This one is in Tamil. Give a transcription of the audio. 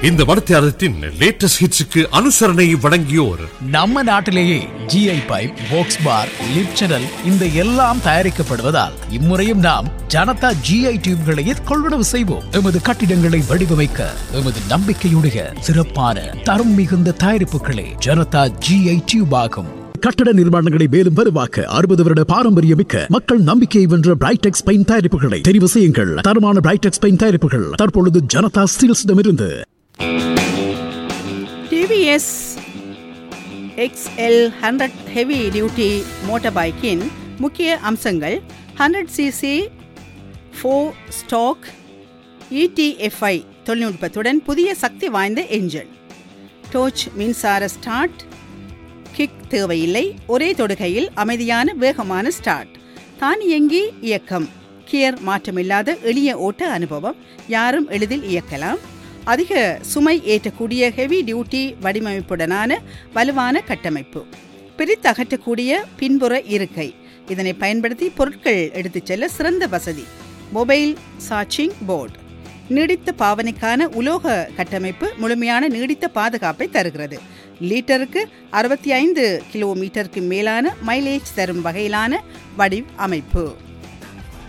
இந்த மடத்தியாரத்தின் லேட்டஸ்ட் ஹிட்ஸுக்கு அனுசரணை வழங்கியோர் நம்ம நாட்டிலேயே GI பைப், பாக்ஸ் பார், லிப் சேனல் இந்த எல்லாம் தயாரிக்கப்படுவதால் இம்முறையும் நாம் ஜனதா GI டியூப்களையே கொள்வனவு செய்வோம். எமது கட்டிடங்களை வடிவமைக்க எமது நம்பிக்கையுடைய சிறப்பான தரம் மிகுந்த தயாரிப்புகளே ஜனதா GI டியூப் ஆகும். கட்டட நிர்மாணங்களை மேலும் வலுவாக்க 60 வருட பாரம்பரியமிக்க மக்கள் நம்பிக்கையை வென்ற பிரைடெக்ஸ் பெயிண்ட் தயாரிப்புகளை தெரிவு செய்யுங்கள். தரமான பிரைடெக்ஸ் பெயிண்ட் தயாரிப்புகள் தற்பொழுது Janata ஸ்டீல்ஸிடமிருந்து. TVS XL 100 heavy duty motor பைக்கின் முக்கிய அம்சங்கள் 100cc 4 ஸ்டாக் ETFI தொழில்நுட்பத்துடன் புதிய சக்தி வாய்ந்த என்ஜின், டோர்ச் மின்சார ஸ்டார்ட், கிக் தேவையில்லை, ஒரே தொடுகையில் அமைதியான வேகமான ஸ்டார்ட், தானியங்கி இயக்கம், கியர் மாற்றமில்லாத எளிய ஓட்ட அனுபவம், யாரும் எளிதில் இயக்கலாம், அதிக சுமை ஏற்றக்கூடிய ஹெவி டியூட்டி வடிவமைப்புடனான வலுவான கட்டமைப்பு, பிரித்தகற்றக்கூடிய பின்புற இருக்கை, இதனை பயன்படுத்தி பொருட்கள் எடுத்துச் செல்ல சிறந்த வசதி, மொபைல் சார்ஜிங் போர்டு, நீடித்த பாவனைக்கான உலோக கட்டமைப்பு முழுமையான நீடித்த பாதுகாப்பை தருகிறது. லிட்டருக்கு 65 கிலோமீட்டருக்கு மேலான மைலேஜ் தரும் வகையிலான வடிவமைப்பு.